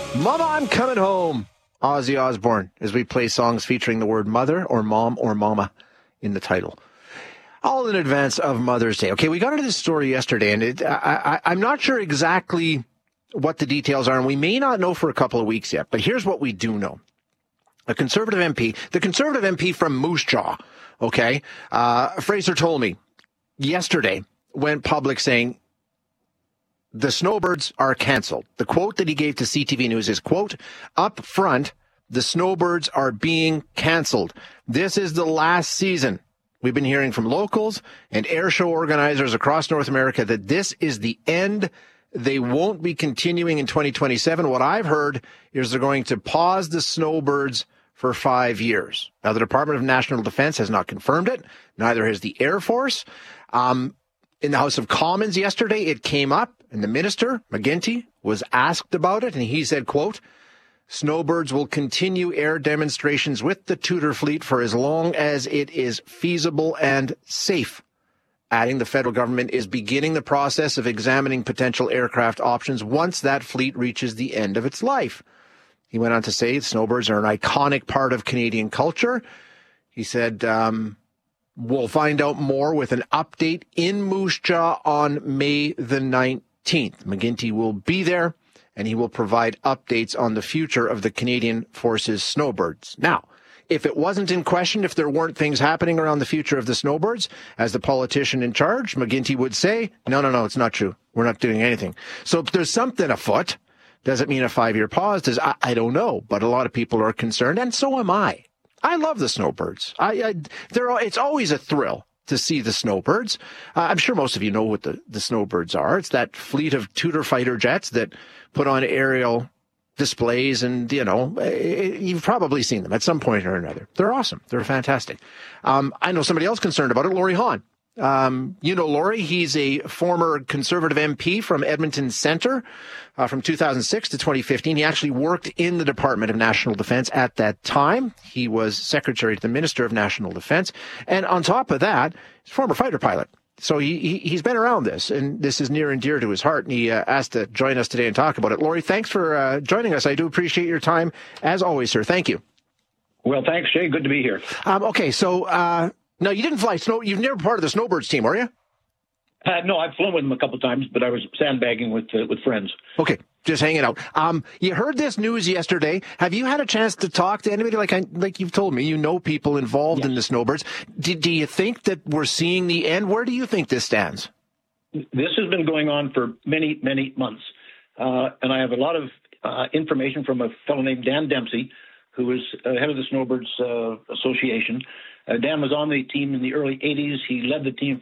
Mama, I'm coming home. Ozzy Osbourne, as we play songs featuring the word mother or mom or mama in the title. All in advance of Mother's Day. Okay, we got into this story yesterday, and I'm not sure exactly what the details are, and we may not know for a couple of weeks yet, but here's what we do know. The Conservative MP from Moose Jaw, okay, Fraser told me yesterday, went public saying, the snowbirds are canceled. The quote that he gave to CTV News is, quote, up front, the snowbirds are being canceled. This is the last season. We've been hearing from locals and air show organizers across North America that this is the end. They won't be continuing in 2027. What I've heard is they're going to pause the snowbirds for 5 years. Now, the Department of National Defense has not confirmed it. Neither has the Air Force. In the House of Commons yesterday, it came up, and the minister, McGuinty, was asked about it, and he said, quote, snowbirds will continue air demonstrations with the Tudor fleet for as long as it is feasible and safe. Adding, the federal government is beginning the process of examining potential aircraft options once that fleet reaches the end of its life. He went on to say snowbirds are an iconic part of Canadian culture. He said, we'll find out more with an update in Moose Jaw on May the 19th. McGuinty will be there, and he will provide updates on the future of the Canadian Forces snowbirds. Now, if it wasn't in question, if there weren't things happening around the future of the snowbirds, as the politician in charge, McGuinty would say, no, it's not true. We're not doing anything. So if there's something afoot, does it mean a 5-year pause? I don't know, but a lot of people are concerned, and so am I. I love the snowbirds. It's always a thrill to see the snowbirds. I'm sure most of you know what the snowbirds are. It's that fleet of Tudor fighter jets that put on aerial displays, and, you've probably seen them at some point or another. They're awesome. They're fantastic. I know somebody else concerned about it, Laurie Hahn. Laurie, he's a former Conservative MP from Edmonton Centre from 2006 to 2015. He actually worked in the Department of National Defense at that time. He was secretary to the Minister of National Defense. And on top of that, he's a former fighter pilot. So he's been around this, and this is near and dear to his heart. And he asked to join us today and talk about it. Laurie, thanks for joining us. I do appreciate your time, as always, sir. Thank you. Well, thanks, Jay. Good to be here. Okay, so... No, you didn't fly snow. You've never part of the snowbirds team, were you? No, I've flown with them a couple of times, but I was sandbagging with friends. Okay, just hanging out. You heard this news yesterday. Have you had a chance to talk to anybody like you've told me? You know people involved in the snowbirds. Do you think that we're seeing the end? Where do you think this stands? This has been going on for many, many months, and I have a lot of information from a fellow named Dan Dempsey, who was head of the Snowbirds Association. Dan was on the team in the early 80s. He led the team